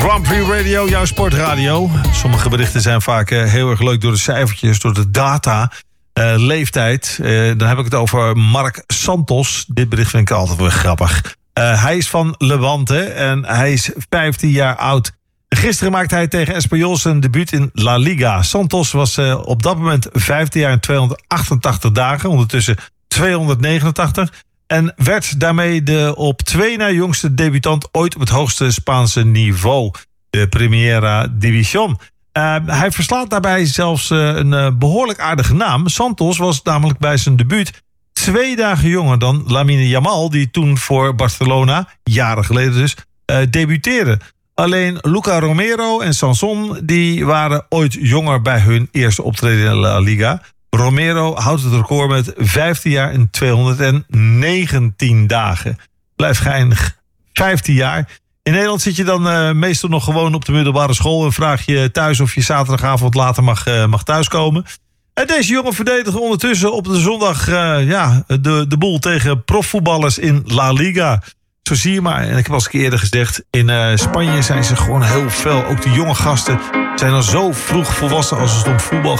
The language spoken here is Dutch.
Grand Prix Radio, jouw sportradio. Sommige berichten zijn vaak heel erg leuk door de cijfertjes, door de data. Leeftijd, dan heb ik het over Marc Santos. Dit bericht vind ik altijd wel grappig. Hij is van Levante en hij is 15 jaar oud. Gisteren maakte hij tegen Espanyol zijn debuut in La Liga. Santos was op dat moment 15 jaar en 288 dagen. Ondertussen 289. En werd daarmee de op 2 na jongste debutant ooit op het hoogste Spaanse niveau. De Primera División. Hij verslaat daarbij zelfs een behoorlijk aardige naam. Santos was namelijk bij zijn debuut 2 dagen jonger dan Lamine Yamal, die toen voor Barcelona, jaren geleden dus, debuteerde. Alleen Luca Romero en Sanson die waren ooit jonger bij hun eerste optreden in La Liga. Romero houdt het record met 15 jaar en 219 dagen. Blijft geinig. 15 jaar. In Nederland zit je dan meestal nog gewoon op de middelbare school en vraag je thuis of je zaterdagavond later mag thuiskomen. En deze jongen verdedigt ondertussen op de zondag de boel tegen profvoetballers in La Liga. Zo zie je maar. En ik heb al eens eerder gezegd, in Spanje zijn ze gewoon heel fel. Ook de jonge gasten zijn al zo vroeg volwassen als het om voetbal